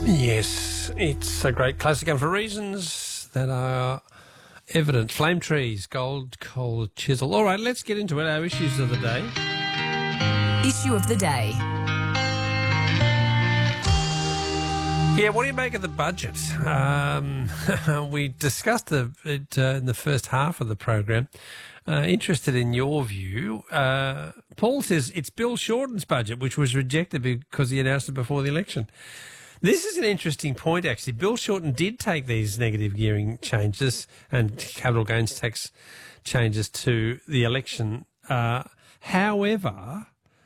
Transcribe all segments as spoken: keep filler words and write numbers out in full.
Yes, it's a great classic, and for reasons that are evident. Flame trees, gold, coal, chisel. All right, let's get into it. Our issues of the day. Issue of the day. Yeah, what do you make of the budget? Um, we discussed the, it uh, in the first half of the program. Uh, interested in your view. Uh, Paul says it's Bill Shorten's budget, which was rejected because he announced it before the election. This is an interesting point, actually. Bill Shorten did take these negative gearing changes and capital gains tax changes to the election. Uh, however,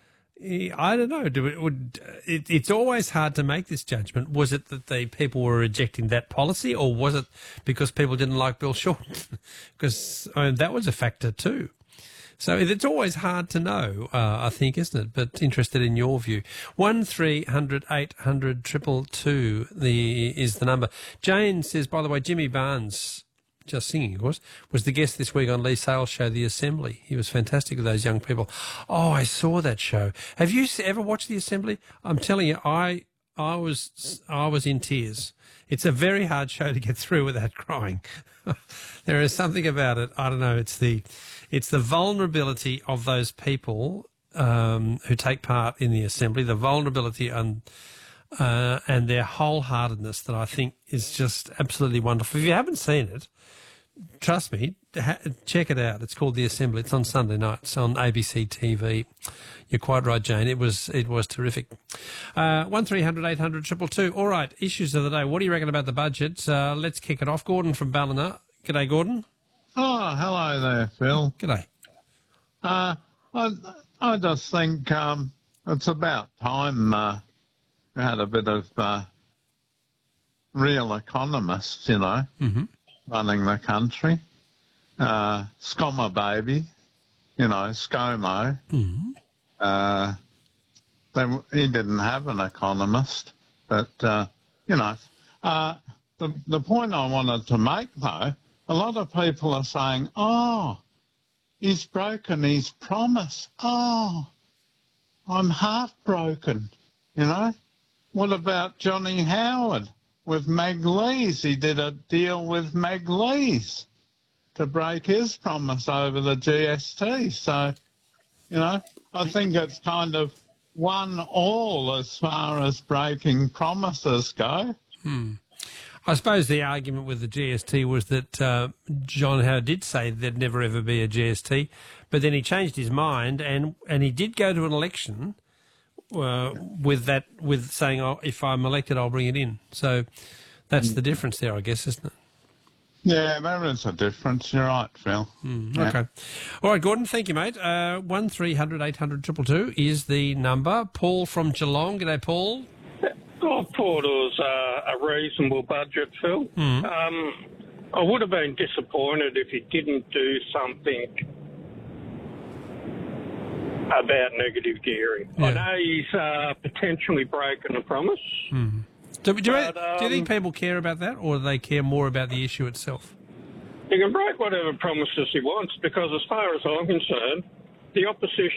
I don't know. Do it, would, it, it's always hard to make this judgment. Was it that the people were rejecting that policy, or was it because people didn't like Bill Shorten? Because I mean, that was a factor too. So it's always hard to know, uh, I think, isn't it? But interested in your view. One three hundred eight hundred triple two the is the number. Jane says, by the way, Jimmy Barnes, just singing, of course, was the guest this week on Lee Sales' show, The Assembly. He was fantastic with those young people. Oh, I saw that show. Have you ever watched The Assembly? I'm telling you, I I was I was in tears. It's a very hard show to get through without crying. There is something about it. I don't know. It's the it's the vulnerability of those people um, who take part in the Assembly, the vulnerability and uh, and their wholeheartedness that I think is just absolutely wonderful. If you haven't seen it, trust me, ha- check it out. It's called The Assembly. It's on Sunday nights on A B C T V. You're quite right, Jane. It was it was terrific. Uh, one three hundred eight hundred triple two. All right, issues of the day. What do you reckon about the budget? Uh, let's kick it off. Gordon from Ballina. G'day, Gordon. Oh, hello there, Phil. G'day. Uh, I I just think um, it's about time uh, we had a bit of uh, real economists, you know, Mm-hmm. running the country. Uh, Scommer baby, you know, ScoMo. Mm-hmm. Uh, they, he didn't have an economist, but, uh, you know, uh, the, the point I wanted to make, though, a lot of people are saying, oh, he's broken his promise. Oh, I'm heartbroken, you know. What about Johnny Howard with Meg Lees? He did a deal with Meg Lees to break his promise over the G S T. So, you know, I think it's kind of one all as far as breaking promises go. Hmm. I suppose the argument with the G S T was that uh, John Howard did say there'd never ever be a G S T, but then he changed his mind and, and he did go to an election uh, with that with saying, oh, if I'm elected, I'll bring it in. So that's the difference there, I guess, isn't it? Yeah, there is a difference. You're right, Phil. Mm, Yeah. okay. All right, Gordon, thank you, mate. Uh, one three hundred eight hundred triple two is the number. Paul from Geelong. G'day, Paul. I thought it was uh, a reasonable budget, Phil. Mm. Um, I would have been disappointed if he didn't do something about negative gearing. Yeah. I know he's uh, potentially broken a promise. Mm. Do, do, you, But, um, do you think people care about that, or do they care more about the issue itself? He can break whatever promises he wants because, as far as I'm concerned, the opposition